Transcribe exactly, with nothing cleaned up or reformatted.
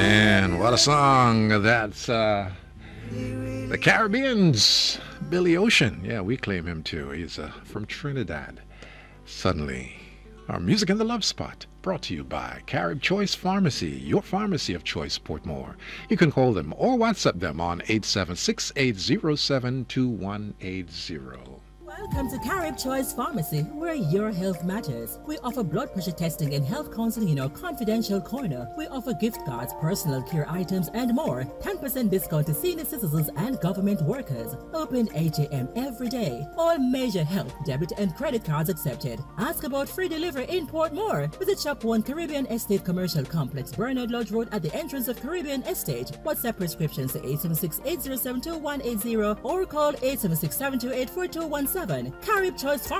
Man, what a song. That's uh, the Caribbeans. Billy Ocean. Yeah, we claim him too. He's uh, from Trinidad. Suddenly, our music in the love spot. Brought to you by Carib Choice Pharmacy, your pharmacy of choice, Portmore. You can call them or WhatsApp them on eight seven six, eight zero seven, two one eight zero. Welcome to Carib Choice Pharmacy, where your health matters. We offer blood pressure testing and health counseling in our confidential corner. We offer gift cards, personal care items, and more. ten percent discount to senior citizens and government workers. Open eight a m every day. All major health, debit, and credit cards accepted. Ask about free delivery in Portmore. Visit Shop one Caribbean Estate Commercial Complex, Bernard Lodge Road at the entrance of Caribbean Estate. WhatsApp prescriptions to eight seven six, eight zero seven, two one eight zero or call eight seven six, seven two eight, four two one seven. Carib Choice Pharmacy.